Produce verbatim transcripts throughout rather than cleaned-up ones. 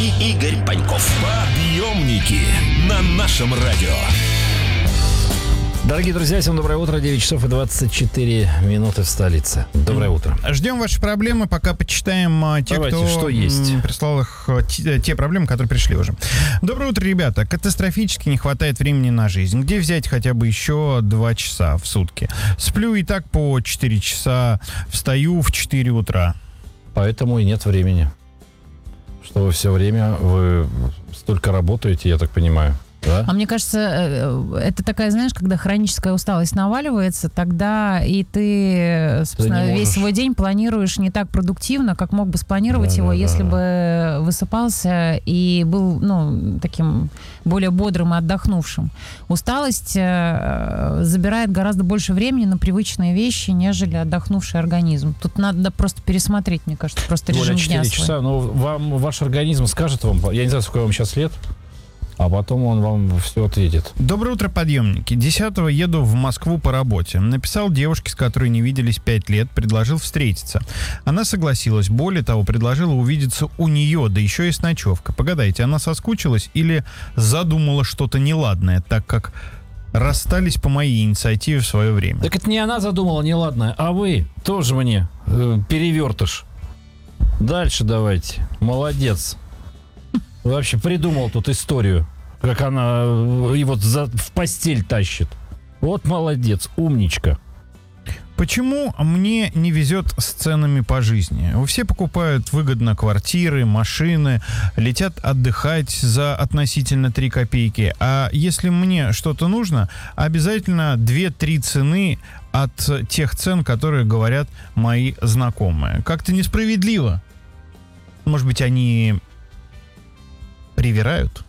и Игорь Паньков. Подъемники на нашем радио. Дорогие друзья, всем доброе утро. девять часов и двадцать четыре минуты в столице. Доброе утро. Ждем ваши проблемы, пока почитаем те, Давайте, кто что есть. прислал их, те, те проблемы, которые пришли уже. Доброе утро, ребята. Катастрофически не хватает времени на жизнь. Где взять хотя бы еще два часа в сутки? Сплю и так по четыре часа, встаю в четыре утра. Поэтому и нет времени. Что вы все время, вы столько работаете, я так понимаю. Да? А мне кажется, это такая, знаешь, когда хроническая усталость наваливается, тогда и ты, собственно, ты весь свой день планируешь не так продуктивно, как мог бы спланировать да, его, да, если да. бы высыпался и был, ну, таким более бодрым и отдохнувшим. Усталость забирает гораздо больше времени на привычные вещи, нежели отдохнувший организм. Тут надо просто пересмотреть, мне кажется, просто режим дня свой. часа, ну, вам ваш организм скажет вам, я не знаю, сколько вам сейчас лет, а потом он вам все ответит. Доброе утро, подъемники. десятого еду в Москву по работе. Написал девушке, с которой не виделись пять лет, предложил встретиться. Она согласилась. Более того, предложила увидеться у нее, да еще и с ночевкой. Погадайте, она соскучилась или задумала что-то неладное, так как расстались по моей инициативе в свое время? Так это не она задумала неладное, а вы тоже мне э, перевертыш. Дальше давайте. Молодец. Вообще придумал тут историю, как она и вот за, в постель тащит. Вот молодец, умничка. Почему мне не везет с ценами по жизни? Все покупают выгодно квартиры, машины, летят отдыхать за относительно три копейки. А если мне что-то нужно, обязательно две-три цены от тех цен, которые говорят мои знакомые. Как-то несправедливо. Может быть, они привирают?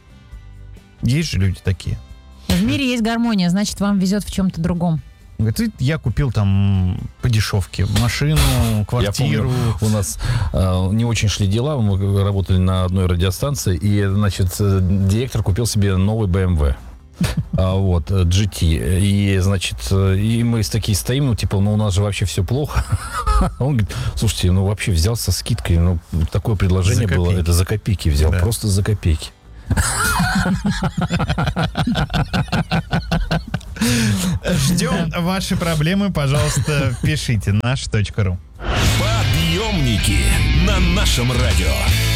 Есть же люди такие. В мире есть гармония, значит, вам везет в чем-то другом. Говорит, я купил там по дешевке машину, квартиру. Я помню, у нас э, не очень шли дела, мы работали на одной радиостанции, и, значит, директор купил себе новый бэ эм вэ. А, вот, джи ти. И, значит, и мы такие стоим, ну, типа, ну, у нас же вообще все плохо. Он говорит, слушайте, ну, вообще взял со скидкой, ну, такое предложение было, это за копейки взял, да. Просто за копейки. Ждем ваши проблемы, пожалуйста, пишите наш точка ру. Подъемники на нашем радио.